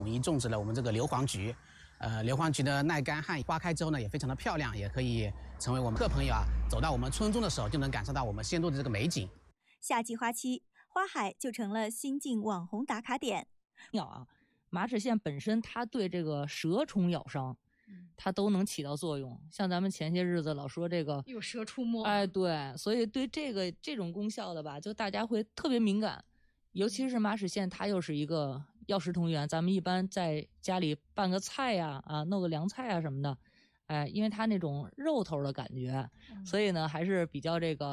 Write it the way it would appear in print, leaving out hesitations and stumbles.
统一种植了我们这个硫磺菊。硫磺菊的耐干旱，花开之后呢也非常的漂亮，也可以成为我们客朋友走到我们村中的时候就能感受到我们仙都的这个美景。 夏季花期，花海就成了新晋网红打卡点。 马齿苋本身它对这个蛇虫咬伤，它都能起到作用。像咱们前些日子老说这个有蛇出没， 对，所以对这种功效的吧，就大家会特别敏感。尤其是马齿苋，它又是一个药食同源，咱们一般在家里拌个菜弄个凉菜什么的，因为它那种肉头的感觉，所以呢还是比较这个